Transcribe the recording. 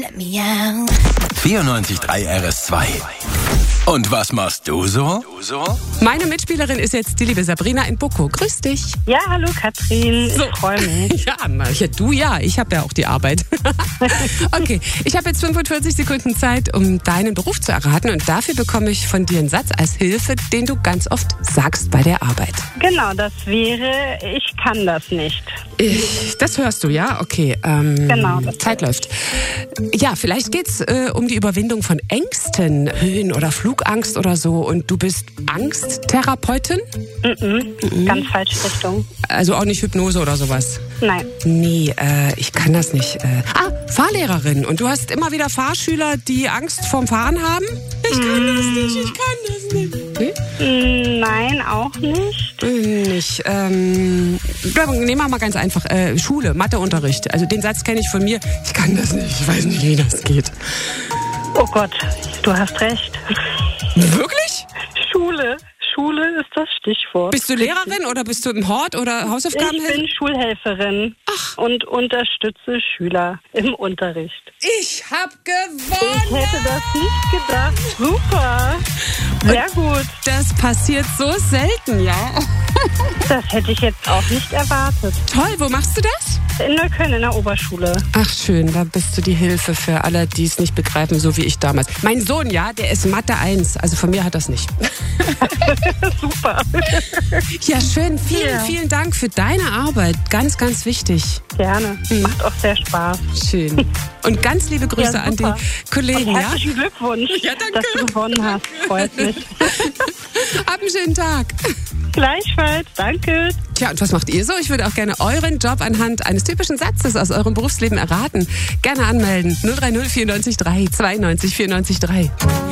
Let me out. 94.3 RS2. Und was machst du so? Meine Mitspielerin ist jetzt die liebe Sabrina in Buckow. Grüß dich. Ja, hallo Katrin, ich freue mich. Ja, ich habe ja auch die Arbeit. Okay, ich habe jetzt 45 Sekunden Zeit, um deinen Beruf zu erraten. Und dafür bekomme ich von dir einen Satz als Hilfe, den du ganz oft sagst bei der Arbeit. Genau, das wäre, ich kann das nicht. Das hörst du, ja? Okay, Genau. Zeit läuft. Ja, vielleicht geht's um die Überwindung von Ängsten, Höhen- oder Flugangst oder so. Und du bist Angsttherapeutin? Ganz falsche Richtung. Also auch nicht Hypnose oder sowas? Nein. Nee, ich kann das nicht. Fahrlehrerin. Und du hast immer wieder Fahrschüler, die Angst vorm Fahren haben? Ich kann das nicht. Nee? Nein, auch nicht. Nicht. Nehmen wir mal ganz einfach. Schule, Matheunterricht. Also den Satz kenne ich von mir. Ich kann das nicht. Ich weiß nicht, wie das geht. Oh Gott, du hast recht. Wirklich? Schule ist das Stichwort. Bist du Lehrerin oder bist du im Hort oder Hausaufgaben? Ich bin Schulhelferin und unterstütze Schüler im Unterricht. Ich hab gewonnen! Ich hätte das nicht gedacht. Super. Sehr gut. Das passiert so selten, ja. Das hätte ich jetzt auch nicht erwartet. Toll, wo machst du das? In Neukölln in der Oberschule. Ach schön, da bist du die Hilfe für alle, die es nicht begreifen, so wie ich damals. Mein Sohn, ja, der ist Mathe 1, also von mir hat das nicht. Super. Ja, schön, vielen Dank für deine Arbeit. Ganz, ganz wichtig. Gerne. Macht auch sehr Spaß. Schön. Und ganz liebe Grüße an die Kollegen, und ja? herzlichen Glückwunsch, Ja, danke. dass du gewonnen hast. Freut mich. Hab einen schönen Tag. Gleichfalls, danke. Tja, und was macht ihr so? Ich würde auch gerne euren Job anhand eines typischen Satzes aus eurem Berufsleben erraten. Gerne anmelden. 030 94 3 92 94 3.